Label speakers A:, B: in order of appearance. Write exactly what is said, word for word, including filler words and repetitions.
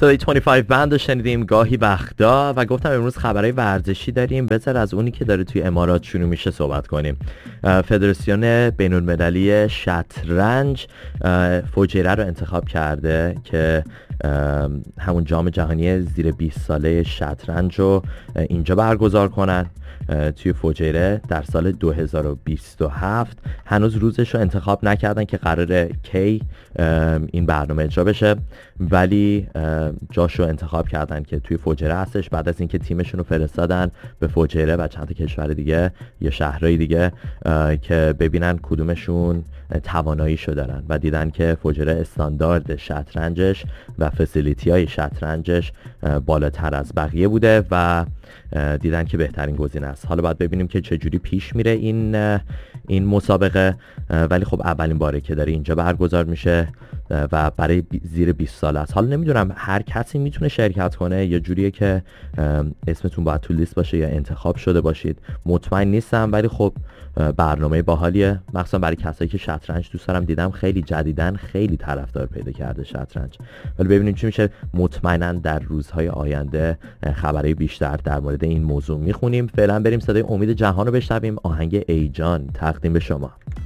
A: صدای بیست و پنج بند رو شنیدیم گاهی وقتا و گفتم امروز خبرهای ورزشی داریم. بذار از اونی که داره توی امارات شروع میشه صحبت کنیم. فدراسیون بین المللی شطرنج فوجیره رو انتخاب کرده که همون جام جهانی زیر بیست ساله شطرنج رو اینجا برگزار کنن توی فوجیره در سال دو هزار و بیست و هفت. هنوز روزش رو انتخاب نکردن که قراره کی این برنامه اجرا بشه، ولی جاش رو انتخاب کردن که توی فوجیره هستش. بعد از اینکه تیمشون رو فرستادن به فوجیره و چند تا کشور دیگه یا شهرهای دیگه که ببینن کدومشون تواناییشو دارن و دیدن که فوجیره استاندارد شطرنجش و فسیلیتی های شطرنجش بالاتر از بقیه بوده و دیدن که بهترین گزینه است. حالا باید ببینیم که چجوری پیش میره این این مسابقه، ولی خب اولین باره که داره اینجا برگزار میشه و برای زیر بیست سال است. حالا نمیدونم هر کسی میتونه شرکت کنه یا جوریه که اسمتون باید تو لیست باشه یا انتخاب شده باشید، مطمئن نیستم، ولی خب برنامه باحالیه، مخصوصا برای کسایی که شطرنج دوست دارم. دیدم خیلی جدیدن خیلی طرفدار پیدا کرده شطرنج، ولی ببینیم چی میشه. مطمئنا در روزهای آینده خبرهای بیشتر در مورد این موضوع میخونیم. فعلا بریم صدای امید جهان رو بشنویم. آهنگ ای جان تقدیم به شما.